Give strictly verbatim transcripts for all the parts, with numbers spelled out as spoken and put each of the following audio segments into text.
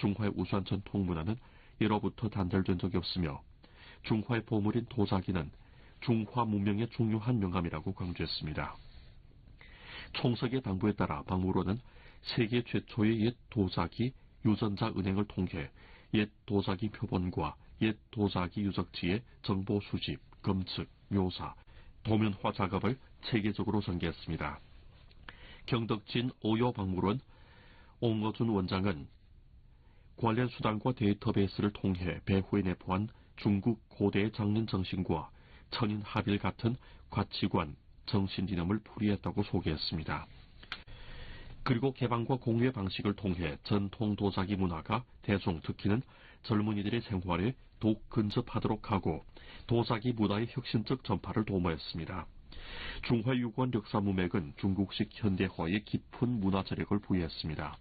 중화의 우수한 전통 문화는 예로부터 단절된 적이 없으며 중화의 보물인 도자기는 중화 문명의 중요한 명함이라고 강조했습니다. 총석의 당부에 따라 박물원은 세계 최초의 옛 도자기 유전자 은행을 통해 옛 도자기 표본과 옛 도자기 유적지의 정보 수집, 검측, 묘사, 도면화 작업을 체계적으로 전개했습니다. 경덕진 오요박물원 옹어준 원장은 관련 수단과 데이터베이스를 통해 배후에 내포한 중국 고대의 장린 정신과 천인 합일 같은 가치관, 정신이념을 풀이했다고 소개했습니다. 그리고 개방과 공유의 방식을 통해 전통 도자기 문화가 대중, 특히는 젊은이들의 생활에 더욱 근접하도록 하고 도자기 문화의 혁신적 전파를 도모했습니다. 중화유구원 역사문맥은 중국식 현대화에 깊은 문화 저력을 부여했습니다.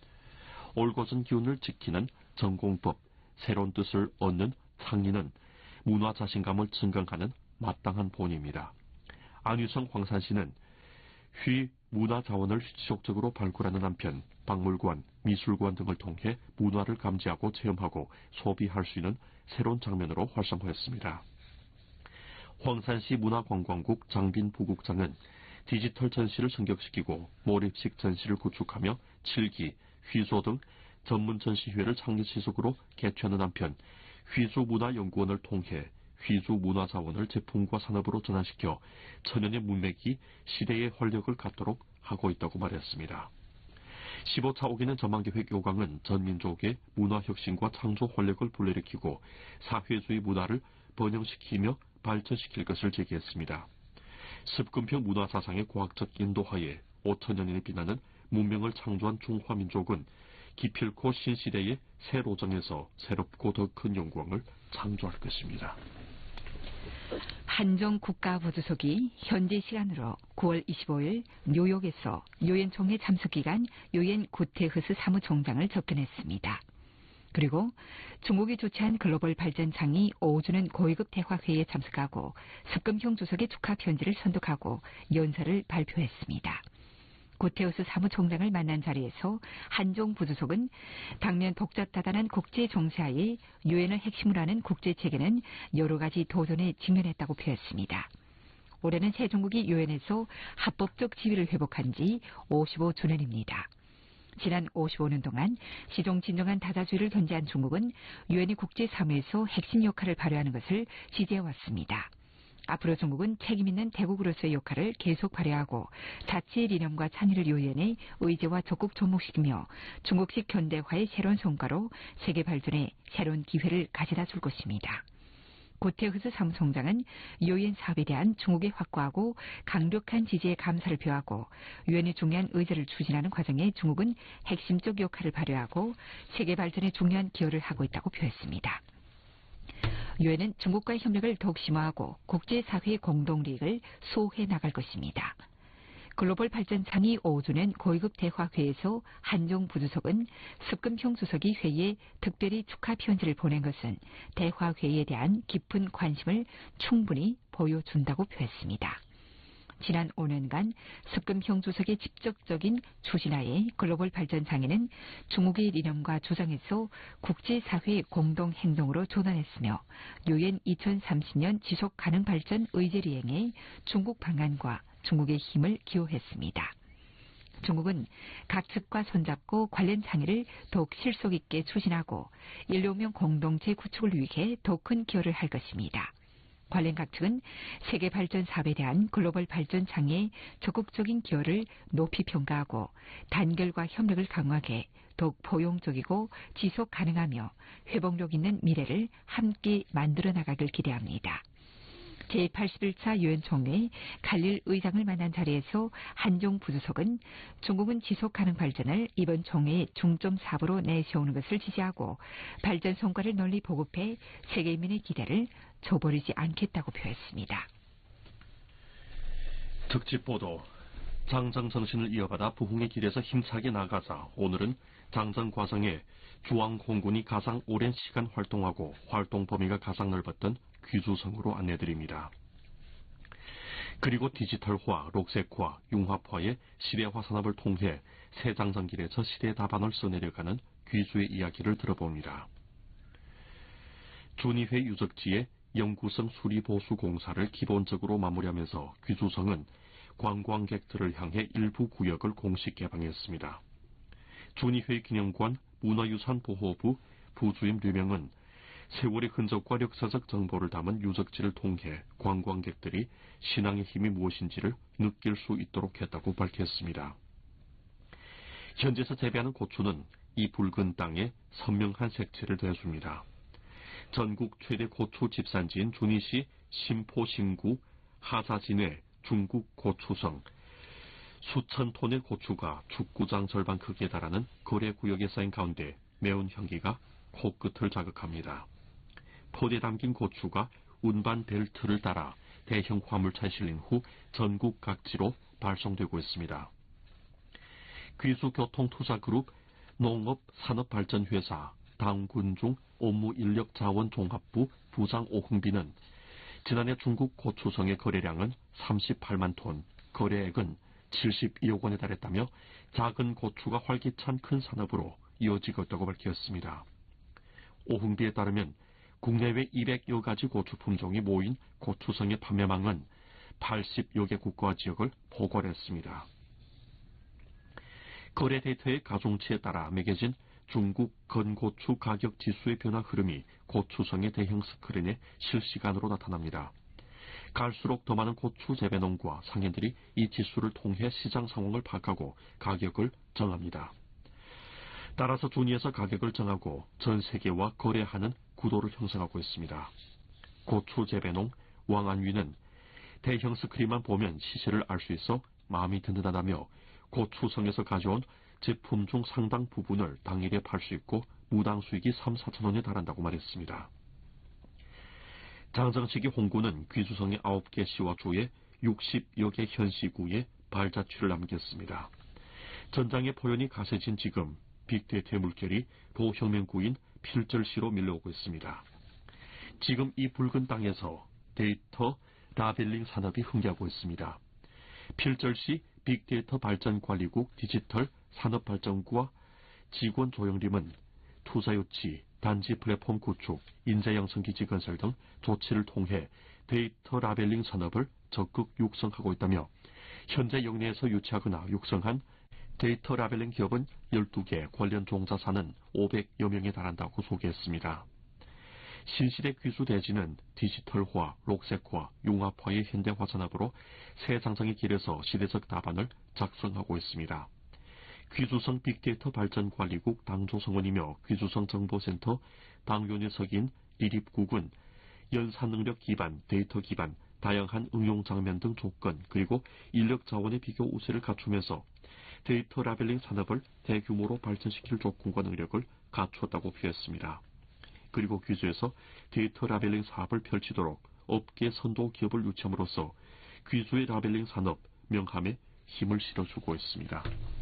올곧은 기운을 지키는 전공법, 새로운 뜻을 얻는 창의는 문화 자신감을 증강하는 마땅한 본입니다. 안유성 황산시는 휘 문화 자원을 지속적으로 발굴하는 한편 박물관, 미술관 등을 통해 문화를 감지하고 체험하고 소비할 수 있는 새로운 장면으로 활성화했습니다. 황산시 문화관광국 장빈 부국장은 디지털 전시를 승격시키고 몰입식 전시를 구축하며 칠기, 휘조 등 전문 전시회를 창립 지속으로 개최하는 한편 휘조문화연구원을 통해 휘조 문화자원을 제품과 산업으로 전환시켜 천연의 문맥이 시대의 활력을 갖도록 하고 있다고 말했습니다. 십오 차 오기는 전망계획 요강은 전민족의 문화혁신과 창조 활력을 불러일으키고 사회주의 문화를 번영시키며 발전시킬 것을 제기했습니다. 습금형 문화사상의 과학적 인도하에 오천 년이 빛나는 문명을 창조한 중화민족은 기필코 신시대의 새 로정에서 새롭고 더 큰 영광을 창조할 것입니다. 한정 국가부주석이 현지 시간으로 구월 이십오일 뉴욕에서 유엔 총회 참석 기간 유엔 구테흐스 사무총장을 접견했습니다. 그리고 중국이 주최한 글로벌 발전창의 오 주년 고위급 대화회의에 참석하고 습금형 주석의 축하 편지를 선독하고 연설을 발표했습니다. 구테우스 사무총장을 만난 자리에서 한종 부주석은 당면 복잡다단한 국제 정세하에 유엔을 핵심으로 하는 국제체계는 여러 가지 도전에 직면했다고 표했습니다. 올해는 새중국이 유엔에서 합법적 지위를 회복한 지 오십오 주년입니다. 지난 오십오 년 동안 시종 진정한 다자주의를 견제한 중국은 유엔의 국제사무에서 핵심 역할을 발휘하는 것을 지지해왔습니다. 앞으로 중국은 책임있는 대국으로서의 역할을 계속 발휘하고 자치의 이념과 창의를 유엔의 의제와 적극 접목시키며 중국식 현대화의 새로운 성과로 세계 발전에 새로운 기회를 가져다 줄 것입니다. 구테흐스 사무총장은 유엔 사업에 대한 중국의 확고하고 강력한 지지에 감사를 표하고 유엔의 중요한 의제를 추진하는 과정에 중국은 핵심적 역할을 발휘하고 세계 발전에 중요한 기여를 하고 있다고 표했습니다. 유엔은 중국과의 협력을 더욱 심화하고 국제사회의 공동利益을 수호해 나갈 것입니다. 글로벌 발전창의 오 주년 고위급 대화회에서 한종 부주석은 습금형 주석이 회의에 특별히 축하 편지를 보낸 것은 대화회의에 대한 깊은 관심을 충분히 보여준다고 표했습니다. 지난 오 년간 습금형 주석의 직접적인 추진하에 글로벌 발전장애는 중국의 이념과 주장에서 국제사회의 공동행동으로 전환했으며 유엔 이천삼십 년 지속가능 발전 의제를 이행해 중국 방안과 중국의 힘을 기여했습니다. 중국은 각 측과 손잡고 관련 창의를 더욱 실속 있게 추진하고 인류문명 공동체 구축을 위해 더 큰 기여를 할 것입니다. 관련 각 측은 세계 발전 사업에 대한 글로벌 발전 장애의 적극적인 기여를 높이 평가하고 단결과 협력을 강화해 더욱 포용적이고 지속 가능하며 회복력 있는 미래를 함께 만들어 나가길 기대합니다. 제팔십일 차 유엔 총회 갈릴 의장을 만난 자리에서 한종 부주석은 중국은 지속가능 발전을 이번 총회의 중점 사업으로 내세우는 것을 지지하고 발전 성과를 널리 보급해 세계인민의 기대를 저버리지 않겠다고 표했습니다. 특집 보도. 장정 정신을 이어받아 부흥의 길에서 힘차게 나가자. 오늘은 장정 과정에 주왕공군이 가장 오랜 시간 활동하고 활동 범위가 가장 넓었던 귀주성으로 안내드립니다. 그리고 디지털화, 녹색화, 융합화의 시대화 산업을 통해 새 장정길에서 시대의 답안을 써내려가는 귀주의 이야기를 들어봅니다. 준이회 유적지의 영구성 수리보수 공사를 기본적으로 마무리하면서 귀주성은 관광객들을 향해 일부 구역을 공식 개방했습니다. 준이회 기념관 문화유산보호부 부주임 류명은 세월의 흔적과 역사적 정보를 담은 유적지를 통해 관광객들이 신앙의 힘이 무엇인지를 느낄 수 있도록 했다고 밝혔습니다. 현지에서 재배하는 고추는 이 붉은 땅에 선명한 색채를 내줍니다. 전국 최대 고추 집산지인 준이시 심포신구 하사진의 중국 고추성 수천 톤의 고추가 축구장 절반 크기에 달하는 거래구역에 쌓인 가운데 매운 향기가 코끝을 자극합니다. 포대에 담긴 고추가 운반 벨트를 따라 대형 화물차에 실린 후 전국 각지로 발송되고 있습니다. 귀주교통투자그룹 농업산업발전회사 당군중 업무인력자원종합부 부장 오흥빈은 지난해 중국 고추성의 거래량은 삼십팔만 톤, 거래액은 칠십이억 원에 달했다며 작은 고추가 활기찬 큰 산업으로 이어지고 있다고 밝혔습니다. 오흥비에 따르면 국내외 이백여 가지 고추 품종이 모인 고추성의 판매망은 팔십여 개 국가와 지역을 포괄했습니다. 거래 데이터의 가중치에 따라 매겨진 중국 건고추 가격 지수의 변화 흐름이 고추성의 대형 스크린에 실시간으로 나타납니다. 갈수록 더 많은 고추 재배농과 상인들이 이 지수를 통해 시장 상황을 파악하고 가격을 정합니다. 따라서 준이에서 가격을 정하고 전 세계와 거래하는 구도를 형성하고 있습니다. 고추 재배농 왕안위는 대형 스크린만 보면 시세를 알 수 있어 마음이 든든하다며 고추성에서 가져온 제품 중 상당 부분을 당일에 팔 수 있고 무당 수익이 삼, 사천 원에 달한다고 말했습니다. 장정식이 홍구는 귀주성의 아홉 개 시와 주에 육십여 개 현시구에 발자취를 남겼습니다. 전장의 포연이 가세진 지금 빅데이터의 물결이 도혁명구인 필절시로 밀려오고 있습니다. 지금 이 붉은 땅에서 데이터 라벨링 산업이 흥겨하고 있습니다. 필절시 빅데이터 발전관리국 디지털 산업발전구와 직원 조영림은 투자유치, 단지 플랫폼 구축, 인재양성기지 건설 등 조치를 통해 데이터 라벨링 산업을 적극 육성하고 있다며 현재 영내에서 유치하거나 육성한 데이터 라벨링 기업은 열두 개, 관련 종사사는 오백여 명에 달한다고 소개했습니다. 신시대 귀수 대지는 디지털화, 록색화, 융합화의 현대화 산업으로 새 장성의 길에서 시대적 답안을 작성하고 있습니다. 귀주성 빅데이터 발전관리국 당조성원이며 귀주성 정보센터 당위원회석인 리립국은 연산능력 기반, 데이터 기반, 다양한 응용 장면 등 조건 그리고 인력 자원의 비교 우세를 갖추면서 데이터 라벨링 산업을 대규모로 발전시킬 조건과 능력을 갖추었다고 표했습니다. 그리고 귀주에서 데이터 라벨링 사업을 펼치도록 업계 선도 기업을 유치함으로써 귀주의 라벨링 산업 명함에 힘을 실어주고 있습니다.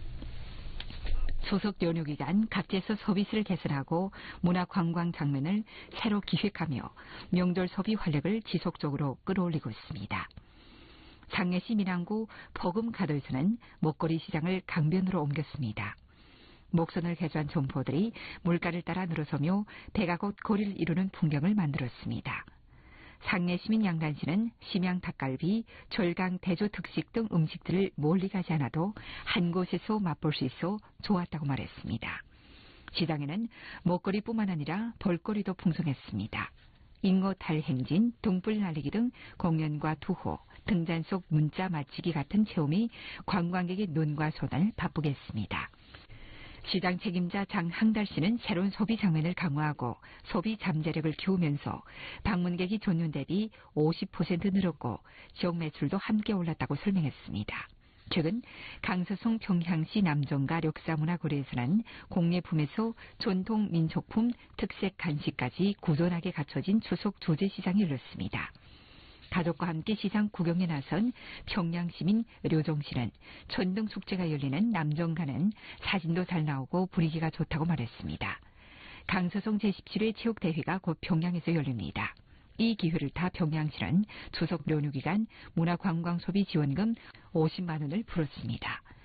소속 연휴기간 각지에서 서비스를 개선하고 문화관광 장면을 새로 기획하며 명절 소비 활력을 지속적으로 끌어올리고 있습니다. 상해시 민항구 버금가도에서는 먹거리 시장을 강변으로 옮겼습니다. 목선을 개조한 점포들이 물가를 따라 늘어서며 배가 곧 거리를 이루는 풍경을 만들었습니다. 상내시민 양단시는 심양 닭갈비, 절강 대조 특식 등 음식들을 멀리 가지 않아도 한 곳에서 맛볼 수 있어 좋았다고 말했습니다. 시장에는 먹거리뿐만 아니라 볼거리도 풍성했습니다. 잉어 달행진, 등불 날리기 등 공연과 투호, 등잔 속 문자 맞히기 같은 체험이 관광객의 눈과 손을 바쁘게 했습니다. 시장 책임자 장항달 씨는 새로운 소비 장면을 강화하고 소비 잠재력을 키우면서 방문객이 전년 대비 오십 퍼센트 늘었고 지역 매출도 함께 올랐다고 설명했습니다. 최근 강서성 평양시 남정가 력사문화거리에서는 공예품에서 전통 민속품, 특색 간식까지 구전하게 갖춰진 추석 조제시장이 열렸습니다. 가족과 함께 시장 구경에 나선 평양시민 료정 씨는 천등 축제가 열리는 남정가는 사진도 잘 나오고 분위기가 좋다고 말했습니다. 강서성 제십칠 회 체육대회가 곧 평양에서 열립니다. 이 기회를 타 평양시는 추석 연휴 기간 문화관광소비 지원금 오십만 원을 풀었습니다.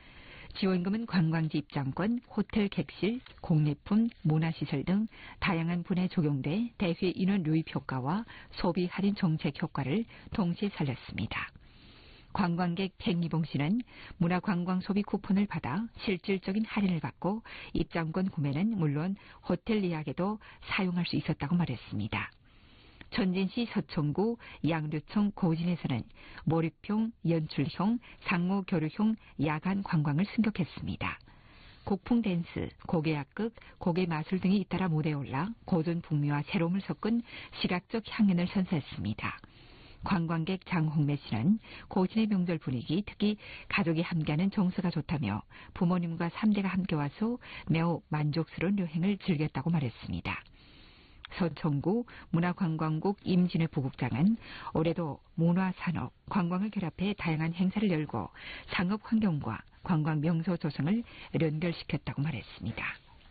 지원금은 관광지 입장권, 호텔 객실, 공예품, 문화시설 등 다양한 분야에 적용돼 대회 인원 유입 효과와 소비 할인 정책 효과를 동시에 살렸습니다. 관광객 백이봉 씨는 문화관광 소비 쿠폰을 받아 실질적인 할인을 받고 입장권 구매는 물론 호텔 예약에도 사용할 수 있었다고 말했습니다. 천진시 서천구 양류청 고진에서는 몰입형, 연출형, 상무 교류형 야간 관광을 승격했습니다. 곡풍 댄스, 고개 악극, 고개 마술 등이 잇따라 무대에 올라 고전 북미와 새로움을 섞은 시각적 향연을 선사했습니다. 관광객 장홍매 씨는 고진의 명절 분위기, 특히 가족이 함께하는 정서가 좋다며 부모님과 삼 대가 함께 와서 매우 만족스러운 여행을 즐겼다고 말했습니다. 서천구 문화관광국 임진회 부국장은 올해도 문화산업, 관광을 결합해 다양한 행사를 열고 상업 환경과 관광 명소 조성을 연결시켰다고 말했습니다.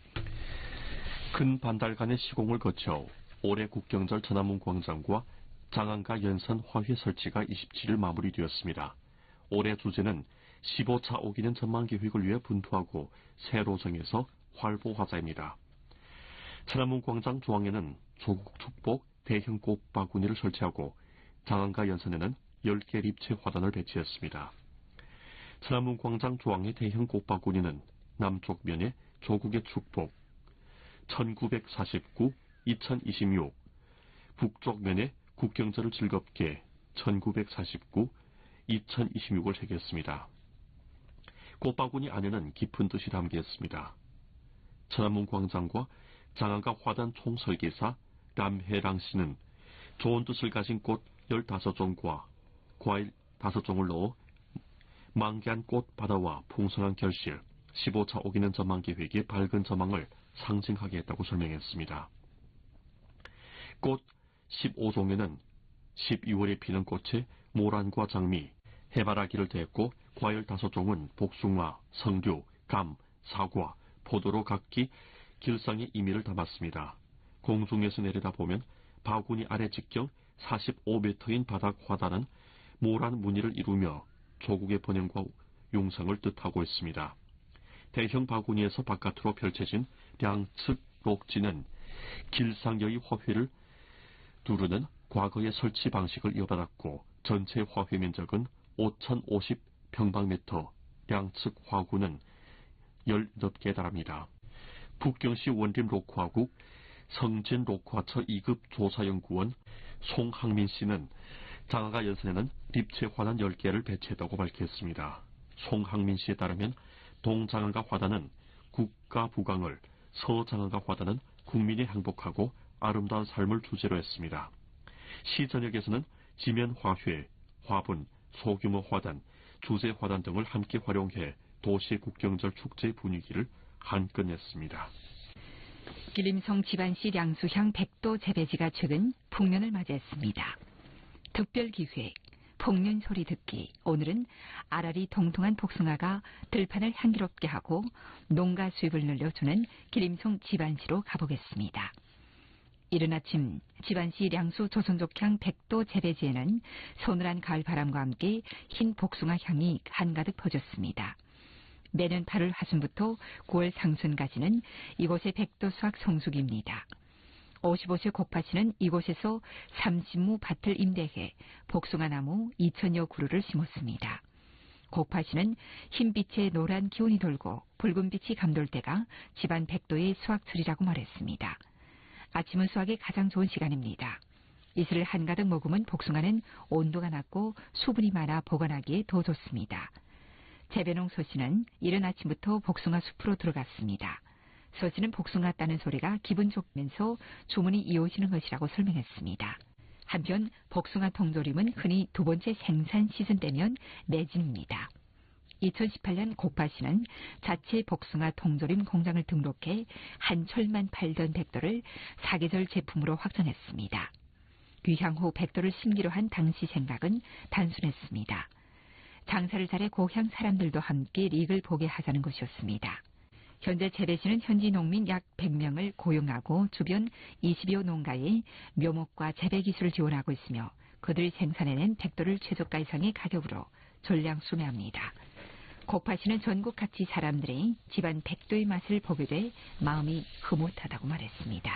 근 반달간의 시공을 거쳐 올해 국경절 천안문 광장과 장안가 연산 화훼 설치가 이십칠일 마무리되었습니다. 올해 주제는 십오 차 오 기년 전망계획을 위해 분투하고 새로 정해서 활보하자입니다. 천안문 광장 중앙에는 조국 축복 대형 꽃바구니를 설치하고 장안가 연산에는 열 개 립체 화단을 배치했습니다. 천안문 광장 중앙의 대형 꽃바구니는 남쪽 면에 조국의 축복 천구백사십구 이천이십육, 북쪽 면에 국경절을 즐겁게 천구백사십구 이천이십육을 새겼습니다. 꽃바구니 안에는 깊은 뜻이 담겨 있습니다. 천안문 광장과 장안가 화단 총설계사 남혜랑 씨는 좋은 뜻을 가진 꽃 열다섯 종과 과일 다섯 종을 넣어 만개한 꽃 바다와 풍성한 결실, 십오 차 오 기년 전망 계획의 밝은 전망을 상징하게 했다고 설명했습니다. 꽃 십오 종에는 십이월에 피는 꽃에 모란과 장미, 해바라기를 대했고 과일 다섯 종은 복숭아, 석류, 감, 사과, 포도로 각기 길상의 의미를 담았습니다. 공중에서 내려다보면 바구니 아래 직경 사십오 미터인 바닥 화단은 모란 무늬를 이루며 조국의 번영과 용성을 뜻하고 있습니다. 대형 바구니에서 바깥으로 펼쳐진 양측 녹지는 길상여의 화훼를 두르는 과거의 설치 방식을 이어받았고 전체 화훼 면적은 오천오십 평방미터, 양측 화구는 열여덟 개에 달합니다. 북경시 원림 녹화국 성진 녹화처 이 급 조사연구원 송항민 씨는 장안가 연산에는 립체 화단 열 개를 배치했다고 밝혔습니다. 송항민 씨에 따르면 동장안가 화단은 국가 부강을, 서장안가 화단은 국민이 행복하고 아름다운 삶을 주제로 했습니다. 시 전역에서는 지면 화훼, 화분, 소규모 화단, 주제 화단 등을 함께 활용해 도시 국경절 축제 분위기를 한껏 냈습니다. 기림성 지반시 량수향 백도 재배지가 최근 풍년을 맞이했습니다. 특별기획, 풍년 소리 듣기. 오늘은 알알이 통통한 복숭아가 들판을 향기롭게 하고 농가 수입을 늘려주는 기림성 지반시로 가보겠습니다. 이른 아침 지반시 량수 조선족향 백도 재배지에는 서늘한 가을 바람과 함께 흰 복숭아 향이 한가득 퍼졌습니다. 매년 팔월 하순부터 구월 상순까지는 이곳의 백도 수확 성수기입니다. 오십오 세 곡파씨는 이곳에서 삼십무 밭을 임대해 복숭아나무 이천여 그루를 심었습니다. 곡파씨는 흰빛에 노란 기운이 돌고 붉은빛이 감돌 때가 집안 백도의 수확철이라고 말했습니다. 아침은 수확에 가장 좋은 시간입니다. 이슬을 한가득 머금은 복숭아는 온도가 낮고 수분이 많아 보관하기에 더 좋습니다. 재배농 서씨는 이른 아침부터 복숭아 숲으로 들어갔습니다. 서씨는 복숭아 따는 소리가 기분 좋으면서 주문이 이어지는 것이라고 설명했습니다. 한편 복숭아 통조림은 흔히 두 번째 생산 시즌 때면 매진입니다. 이천십팔 년 곡파씨는 자체 복숭아 통조림 공장을 등록해 한철만 팔던 백도를 사계절 제품으로 확정했습니다. 귀향 후 백도를 심기로 한 당시 생각은 단순했습니다. 장사를 잘해 고향 사람들도 함께 이익을 보게 하자는 것이었습니다. 현재 재배시는 현지 농민 약 백 명을 고용하고 주변 이십여 농가에 묘목과 재배 기술을 지원하고 있으며 그들이 생산해낸 백도를 최저가 이상의 가격으로 전량 수매합니다. 곡파시는 전국 각지 사람들이 집안 백도의 맛을 보게 돼 마음이 흐뭇하다고 말했습니다.